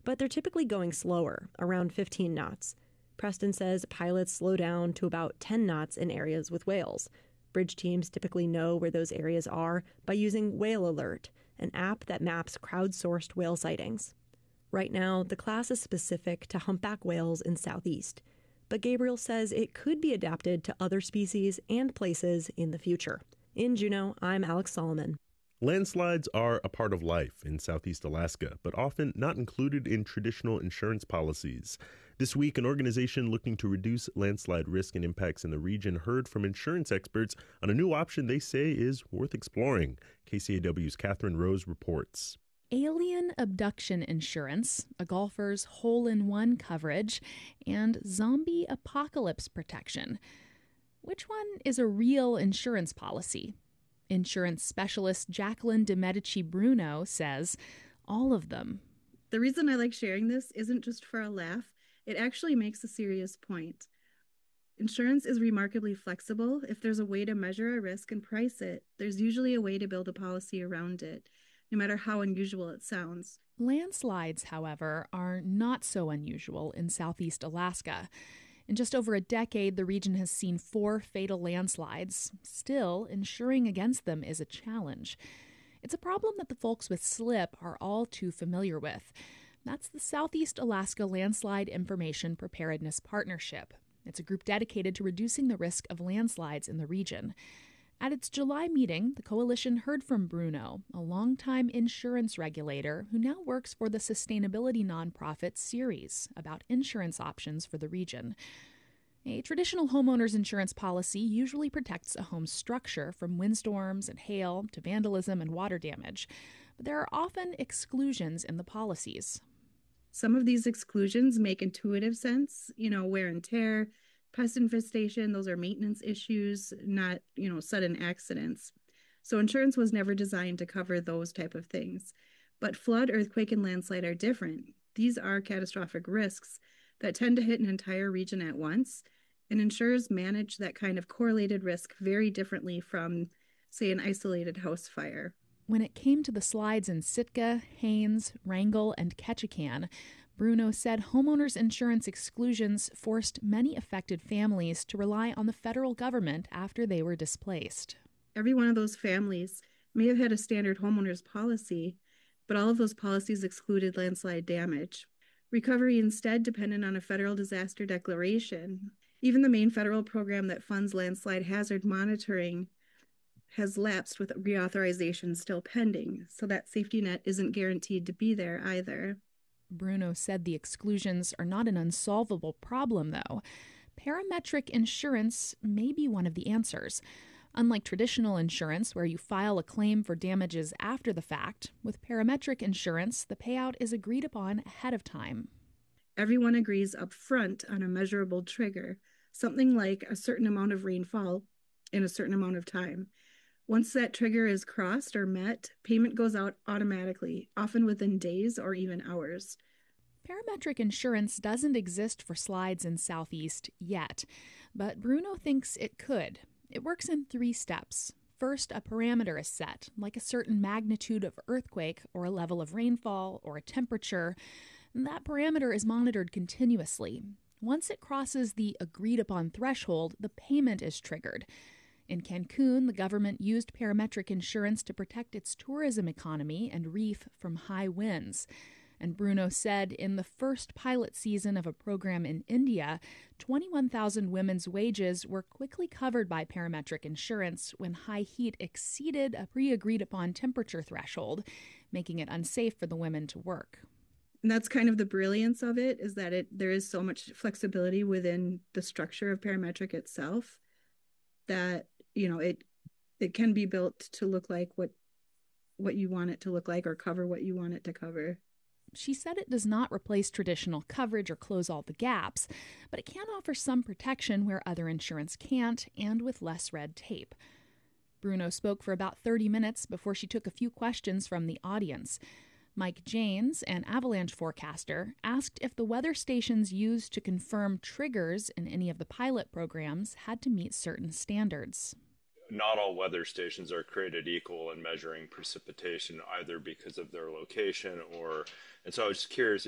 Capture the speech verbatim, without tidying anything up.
but they're typically going slower, around fifteen knots. Preston says pilots slow down to about ten knots in areas with whales. Bridge teams typically know where those areas are by using Whale Alert, an app that maps crowdsourced whale sightings. Right now, the class is specific to humpback whales in Southeast, but Gabriel says it could be adapted to other species and places in the future. In Juneau, I'm Alex Solomon. Landslides are a part of life in Southeast Alaska, but often not included in traditional insurance policies. This week, an organization looking to reduce landslide risk and impacts in the region heard from insurance experts on a new option they say is worth exploring. K C A W's Catherine Rose reports. Alien abduction insurance, a golfer's hole-in-one coverage, and zombie apocalypse protection. Which one is a real insurance policy? Insurance specialist Jacqueline de Medici Bruno says all of them. The reason I like sharing this isn't just for a laugh. It actually makes a serious point. Insurance is remarkably flexible. If there's a way to measure a risk and price it, there's usually a way to build a policy around it, no matter how unusual it sounds. Landslides, however, are not so unusual in Southeast Alaska. In just over a decade, the region has seen four fatal landslides. Still, insuring against them is a challenge. It's a problem that the folks with SLIP are all too familiar with. That's the Southeast Alaska Landslide Information Preparedness Partnership. It's a group dedicated to reducing the risk of landslides in the region. At its July meeting, the coalition heard from Bruno, a longtime insurance regulator who now works for the sustainability nonprofit Ceres, about insurance options for the region. A traditional homeowner's insurance policy usually protects a home's structure from windstorms and hail to vandalism and water damage, but there are often exclusions in the policies. Some of these exclusions make intuitive sense, you know, wear and tear, pest infestation, those are maintenance issues, not, you know, sudden accidents. So insurance was never designed to cover those type of things. But flood, earthquake, and landslide are different. These are catastrophic risks that tend to hit an entire region at once, and insurers manage that kind of correlated risk very differently from, say, an isolated house fire. When it came to the slides in Sitka, Haines, Wrangell, and Ketchikan, Bruno said homeowners' insurance exclusions forced many affected families to rely on the federal government after they were displaced. Every one of those families may have had a standard homeowners policy, but all of those policies excluded landslide damage. Recovery instead depended on a federal disaster declaration. Even the main federal program that funds landslide hazard monitoring has lapsed with reauthorization still pending, so that safety net isn't guaranteed to be there either. Bruno said the exclusions are not an unsolvable problem, though. Parametric insurance may be one of the answers. Unlike traditional insurance, where you file a claim for damages after the fact, with parametric insurance, the payout is agreed upon ahead of time. Everyone agrees up front on a measurable trigger, something like a certain amount of rainfall in a certain amount of time. Once that trigger is crossed or met, payment goes out automatically, often within days or even hours. Parametric insurance doesn't exist for slides in Southeast yet, but Bruno thinks it could. It works in three steps. First, a parameter is set, like a certain magnitude of earthquake or a level of rainfall or a temperature. That parameter is monitored continuously. Once it crosses the agreed-upon threshold, the payment is triggered. In Cancun, the government used parametric insurance to protect its tourism economy and reef from high winds. And Bruno said in the first pilot season of a program in India, twenty-one thousand women's wages were quickly covered by parametric insurance when high heat exceeded a pre-agreed-upon temperature threshold, making it unsafe for the women to work. And that's kind of the brilliance of it, is that it there is so much flexibility within the structure of parametric itself that, you know, it it can be built to look like what what you want it to look like or cover what you want it to cover. She said it does not replace traditional coverage or close all the gaps, but it can offer some protection where other insurance can't and with less red tape. Bruno spoke for about thirty minutes before she took a few questions from the audience. Mike Janes, an avalanche forecaster, asked if the weather stations used to confirm triggers in any of the pilot programs had to meet certain standards. Not all weather stations are created equal in measuring precipitation, either because of their location or, and so I was just curious